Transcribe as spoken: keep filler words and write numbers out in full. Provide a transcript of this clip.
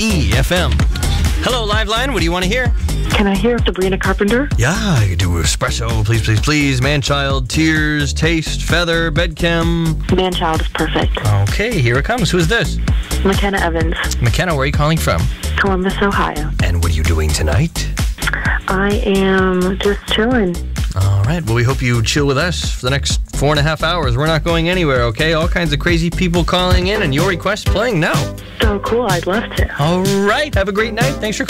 E F M. Hello, Live Line. What do you want to hear? Can I hear Sabrina Carpenter? Yeah, I could do espresso, please, please, please. Man-child, tears, taste, feather, bedchem. Man-child is perfect. Okay, here it comes. Who is this? McKenna Evans. McKenna, where are you calling from? Columbus, Ohio. And what are you doing tonight? I am just chilling. All right. Well, we hope you chill with us for the next four and a half hours. We're not going anywhere, okay? All kinds of crazy people calling in, and your request playing now. So cool. I'd love to. All right. Have a great night. Thanks for calling.